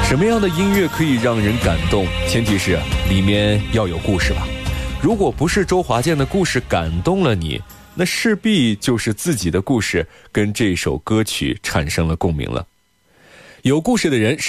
什么样的音乐可以让人感动？前提是里面要有故事吧。如果不是周华健的故事感动了你，那势必就是自己的故事跟这首歌曲产生了共鸣了。有故事的人